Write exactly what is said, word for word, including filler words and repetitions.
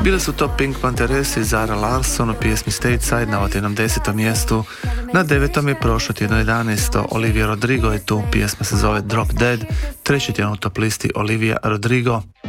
Bile su to Pink Panthers i Zara Larsson u pjesmi Stateside na otjednom desetom mjestu. Na devetom je prošlo tjedno jedanaesto. Olivia Rodrigo je tu, pjesma se zove Drop Dead. Treći tjedan u top listi Olivia Rodrigo.